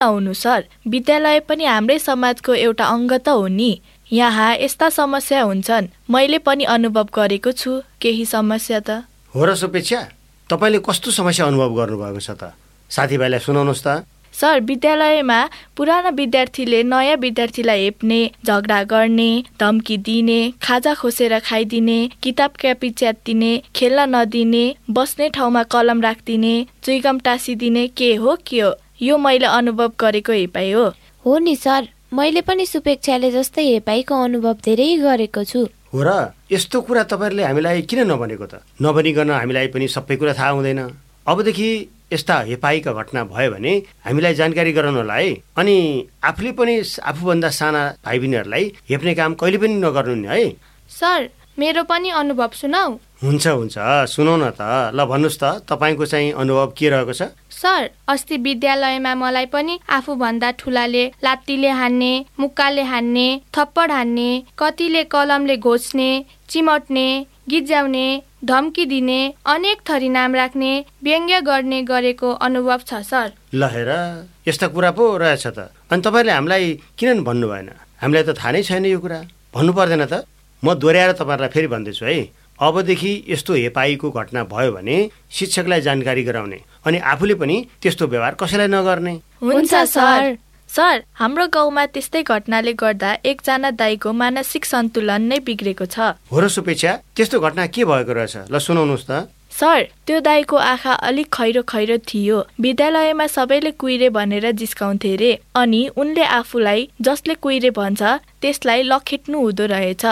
आउनु सर, विद्यालय पनि हाम्रै समाजको एउटा अङ्ग त हो नि। यहाँ यस्ता समस्या हुन्छन्, मैले पनि अनुभव गरेको छु केही समस्या त। हो र सुपेक्षा, तपाईँले कस्तो समस्या अनुभव गर्नुभएको छ त? साथीभाइलाई सुनाउनुहोस् त। सर, विद्यालयमा पुराना विद्यार्थीले नयाँ विद्यार्थीलाई हेप्ने, झगडा गर्ने, धम्की दिने, खाजा खोसेर खाइदिने, किताब क्यापी च्यात्तिने, खेल्न नदिने, बस्ने ठाउँमा कलम राखिदिने, चुइगम टाँसिदिने, के हो यो मैले अनुभव गरेको हेपाइ हो नि सर, मैले पनि सुपेक्षाले जस्तै हेपाइको अनुभव धेरै गरेको छु। हो र, यस्तो कुरा तपाईँहरूले हामीलाई किन नभनेको त? नभनिकन हामीलाई पनि सबै कुरा थाहा हुँदैन। अबदेखि यस्ता हेपाइका घटना भयो भने हामीलाई जानकारी गराउनलाई, अनि आफूले पनि आफूभन्दा साना भाइ बहिनीहरूलाई हेप्ने काम कहिले पनि नगर्नु नि है। सर, मेरो पनि अनुभव सुनाऊ? हुन्छ, सुनाउ न त। ल भन्नुहोस् त, तपाईँको चाहिँ अनुभव के रहेको छ? सर, अस्ति विद्यालयमा मलाई पनि आफूभन्दा ठुलाले लात्तीले हान्ने, मुक्काले हान्ने, थप्पड हान्ने, कतिले कलमले घोच्ने, चिमट्ने, गिज्याउने, धम्की दिने, अनेक थरी नाम राख्ने, व्यङ्ग्य गर्ने गरेको अनुभव छ सर। ल हेर, यस्ता कुरा पो रहेछ त। अनि तपाईँहरूले हामीलाई किन भन्नु भएन? हामीलाई त थाहा नै छैन यो कुरा। भन्नु पर्दैन त? म दोहोऱ्याएर तपाईँहरूलाई फेरि भन्दैछु है, अबदेखि यस्तो हेपाइको घटना भयो भने शिक्षकलाई जानकारी गराउने, अनि आफूले पनि त्यस्तो व्यवहार कसैलाई नगर्ने। हुन्छ सर। सर, हाम्रो गाउँमा त्यस्तै घटनाले गर्दा एकजना दाइको मानसिक सन्तुलन नै बिग्रेको छ। हो र सुपेक्षा, त्यस्तो घटना के भएको रहेछ? ल सुनाउनुहोस् त। सर, त्यो दाइको आँखा अलिक खैरो खैरो थियो। विद्यालयमा सबैले कुहिरे भनेर जिस्काउँथे रे, अनि उनले आफूलाई जसले कुहिरे भन्छ त्यसलाई लखेट्नु हुँदो रहेछ।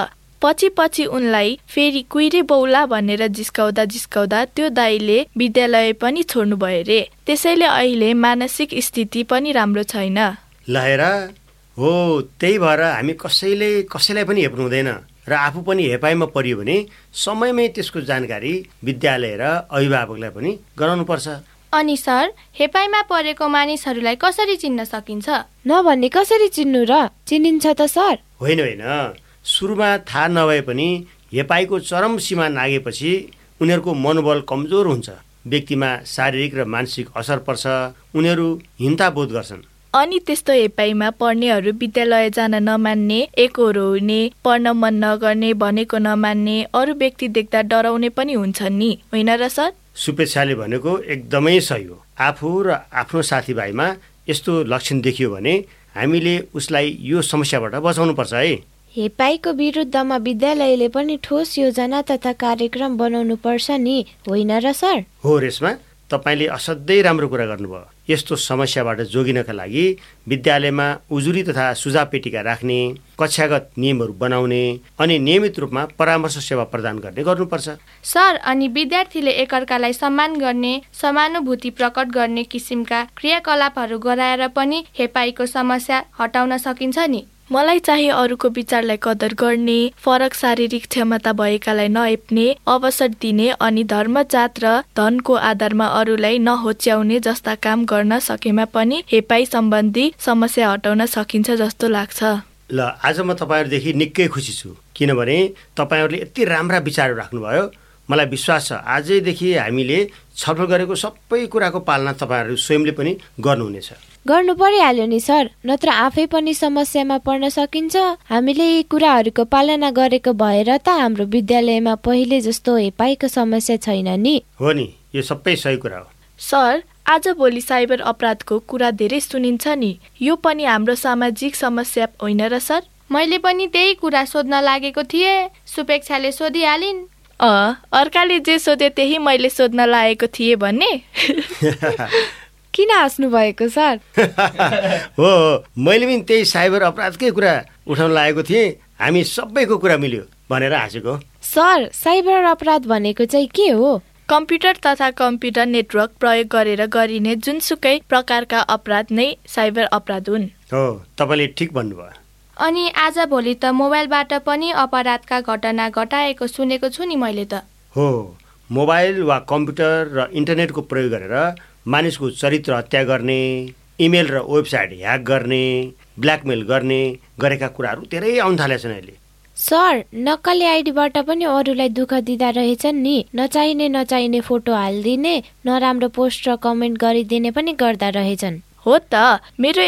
पछि उनलाई फेरि कुहिरे बौला भनेर जिस्काउँदा त्यो दाइले विद्यालय पनि छोड्नु भयो रे। त्यसैले अहिले मानसिक स्थिति पनि राम्रो छैन। ल हेर, हो त्यही भएर हामी कसैलाई पनि हेप्नु हुँदैन, र आफू पनि हेपाइमा परियो भने समयमै त्यसको जानकारी विद्यालय र अभिभावकलाई पनि गराउनुपर्छ। अनि सर, हेपाइमा परेको मानिसहरूलाई कसरी चिन्न सकिन्छ? नभन्ने कसरी चिन्नु र? चिनिन्छ त सर? होइन, सुरुमा थाहा नभए पनि हेपाइको चरम सीमा नागेपछि उनीहरूको मनोबल कमजोर हुन्छ, व्यक्तिमा शारीरिक र मानसिक असर पर्छ, उनीहरू हिंसाबोध गर्छन्। अनि त्यस्तो हेपाइमा पढ्नेहरू विद्यालय जान नमान्ने, एकहोरो हुने, पढ्न मन नगर्ने, भनेको नमान्ने, अरू व्यक्ति देख्दा डराउने पनि हुन्छन् नि, होइन र सर? सुपेक्षाले भनेको एकदमै सही हो। आफू र आफ्नो साथीभाइमा यस्तो लक्षण देखियो भने हामीले उसलाई यो समस्याबाट बचाउनु पर्छ है। हेपाइको विरुद्धमा विद्यालयले पनि ठोस योजना तथा कार्यक्रम बनाउनु पर्छ नि, होइन र सर? हो रेशमा, तपाईँले असाध्यै राम्रो कुरा गर्नुभयो। यस्तो समस्याबाट जोगिनका लागि विद्यालयमा उजुरी तथा सुझाव पेटिका राख्ने, कक्षागत नियमहरू बनाउने, अनि नियमित रूपमा परामर्श सेवा प्रदान गर्नुपर्छ। सर, अनि विद्यार्थीले एकअर्कालाई सम्मान गर्ने, समानुभूति प्रकट गर्ने किसिमका क्रियाकलापहरू गराएर पनि हेपाइको समस्या हटाउन सकिन्छ नि। मलाई चाहिँ अरूको विचारलाई कदर गर्ने, फरक शारीरिक क्षमता भएकालाई नहेप्ने, अवसर दिने, अनि धर्म, जात र धनको आधारमा अरूलाई नहोच्याउने जस्ता काम गर्न सकेमा पनि हेपाइ सम्बन्धी समस्या हटाउन सकिन्छ जस्तो लाग्छ। ल, आज म तपाईँहरूदेखि निकै खुसी छु, किनभने तपाईँहरूले यति राम्रा विचारहरू राख्नुभयो। मलाई विश्वास छ आजैदेखि हामीले छलफल गरेको सबै कुराको पालना तपाईँहरू स्वयंले पनि गर्नुहुनेछ। गर्नु परिहाल्यो नि सर, नत्र आफै पनि समस्यामा पर्न सकिन्छ। हामीले यी कुराहरूको पालना गरेको भएर त हाम्रो विद्यालयमा पहिले जस्तो हेपाइको समस्या छैन नि। हो नि, यो सबै सही कुरा हो। सर, आजभोलि साइबर अपराधको कुरा धेरै सुनिन्छ नि, यो पनि हाम्रो सामाजिक समस्या होइन र सर? मैले पनि त्यही कुरा सोध्न लागेको थिएँ, सुपेक्षाले सोधिहालिन्। अर्काले जे सोधे त्यही मैले सोध्न लागेको थिएँ भन्ने। किन हाँस्नु भएको सर? हो, मैले पनि त्यही साइबर अपराधकै कुरा उठाउन लागेको थिएँ, हामी सबैको कुरा मिल्यो भनेर हाँसेको। सर, साइबर अपराध भनेको चाहिँ के हो? कम्प्युटर तथा कम्प्युटर नेटवर्क प्रयोग गरेर गरिने जुनसुकै प्रकारका अपराध नै साइबर अपराध हुन्। हो, तपाईँले ठिक भन्नुभयो। अनि आजभोलि त मोबाइलबाट पनि अपराधका घटना घटाएको सुनेको छु नि मैले त। हो, मोबाइल वा कम्प्युटर र इन्टरनेटको प्रयोग गरेर मानिसको चरित्र हत्या गर्ने, इमेल र वेबसाइट ह्याक गर्ने, ब्ल्याकमेल गर्ने गरेका कुराहरू धेरै आउन थालेछन् अहिले। सर, नक्कली आइडीबाट पनि अरूलाई दुःख दिँदा रहेछन् नि, नचाहिने फोटो हालिदिने, नराम्रो पोस्ट र कमेन्ट गरिदिने पनि गर्दा रहेछन्। हो त, मेरो